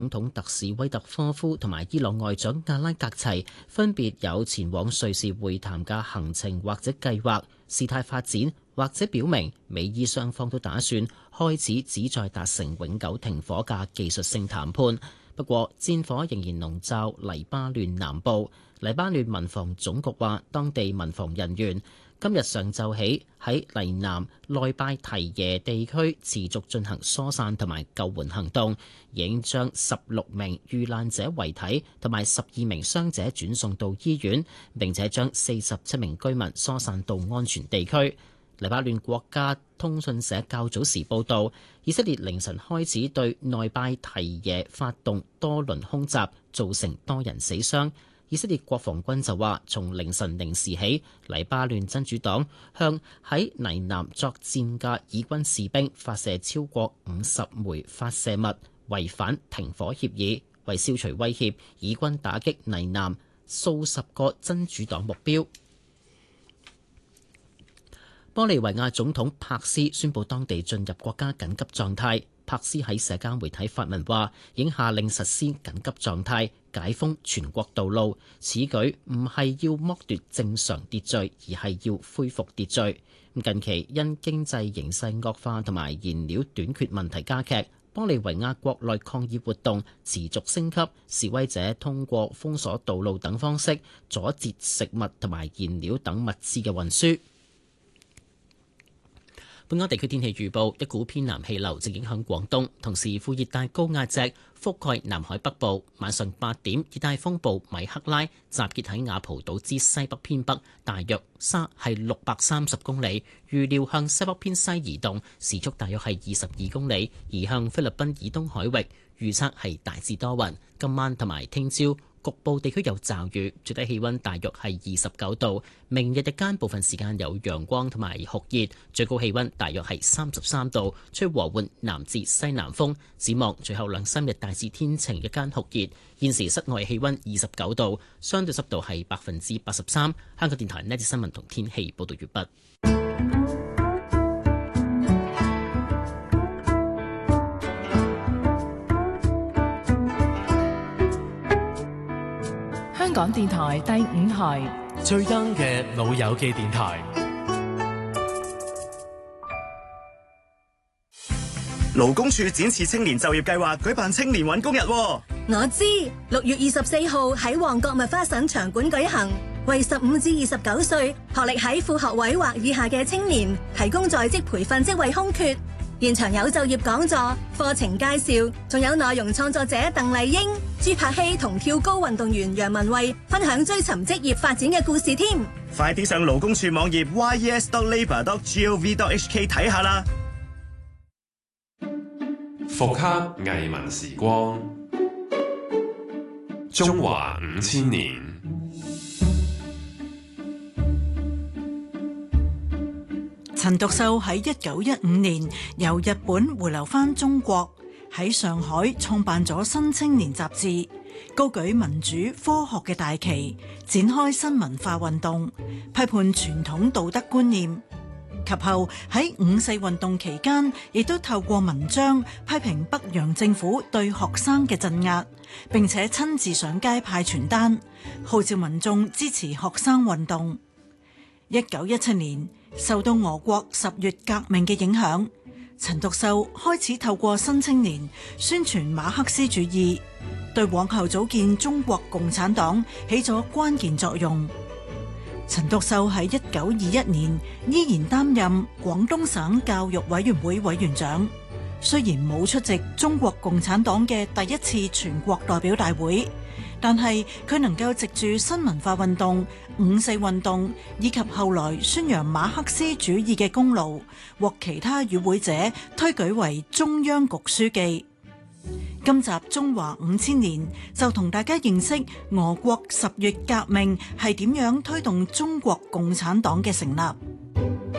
總統特使威特科夫同埋伊朗外長阿拉格齊分別有前往瑞士會談嘅行程或者計劃，事態發展或者表明美伊雙方都打算開始旨在達成永久停火嘅技術性談判。不過戰火仍然籠罩黎巴嫩南部。黎巴嫩民防總局話，當地民防人員今日上晝起喺黎南內拜提耶地區持續進行疏散同埋救援行動，已經將16名遇難者遺體同埋12名傷者轉送到醫院，並且將47名居民疏散到安全地區。黎巴嫩國家通訊社較早時報道，以色列凌晨開始對內拜提耶發動多輪空襲，造成多人死傷。以色列國防軍就話，從凌晨0時起，黎巴嫩真主黨向喺黎南作戰嘅以軍士兵發射超過50枚發射物，違反停火協議。為消除威脅，以軍打擊黎南數十個真主黨目標。玻利維亞總統帕斯宣布當地進入國家緊急狀態。帕斯喺社交媒體發文話，已經下令實施緊急狀態，解封全國道路。此舉唔係要剝奪正常秩序，而係要恢復秩序。近期因經濟形勢惡化同埋燃料短缺問題加劇，玻利維亞國內抗議活動持續升級，示威者通過封鎖道路等方式阻截食物同埋燃料等物資嘅運輸。本港地區天氣預報，一股偏南氣流正影響廣東，同時副熱帶高壓脊覆蓋南海北部。晚上8點，熱帶風暴米克拉集結喺雅蒲島之西北偏北，大約係630公里，預料向西北偏西移動，時速大約係22公里，移向菲律賓以東海域。預測係大致多雲，今晚同埋聽朝局部地區有驟雨，最低氣溫大約係29度。明日日間部分時間有陽光同埋酷熱，最高氣溫大約係33度，吹和緩南至西南風。展望隨後2-3日大致天晴，日間酷熱。現時室外氣溫29度，相對濕度係83%。香港電台呢節新聞同天氣報道完畢。 香港電台第5台最 young 嘅老友記電台。 勞工處展翅青年就業計劃舉辦青年搵工日。 我知6月24號喺旺角麥花臣場館舉行，為15至29歲學歷喺副學位或以下嘅青年提供在職培訓職位空缺。現場有就業講座、課程介紹，仲有內容創作者鄧麗英、朱柏希同跳高運動員楊文蔚分享追尋職業發展嘅故事添。 快啲上勞工處網頁 yes.labour.gov.hk 睇下啦！ 復刻藝文時光，中華5000年。 陳獨秀喺1915年由日本回流返中國，喺上海創辦咗《新青年》雜誌，高舉民主科學嘅大旗，展開新文化運動，批判傳統道德觀念。及後喺5·4運動期間，亦都透過文章批評北洋政府對學生嘅鎮壓，並且親自上街派傳單，號召民眾支持學生運動。1917年，受到俄國10月革命嘅影響，陳獨秀開始透過《新青年》宣傳馬克思主義，對往後組建中國共產黨起咗關鍵作用。陳獨秀喺1921年依然擔任廣東省教育委員會委員長，雖然冇出席中國共產黨嘅第一次全國代表大會，但係佢能夠藉住新文化運動、5·4運動以及後來宣揚馬克思主義嘅功勞，獲其他與會者推舉為中央局書記。今集中華5000年就同大家認識俄國10月革命係點樣推動中國共產黨嘅成立。